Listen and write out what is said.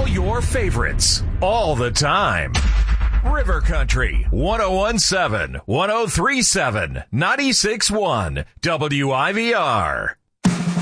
your favorites, all the time. River Country, 1017, 1037, 96.1, WIVR.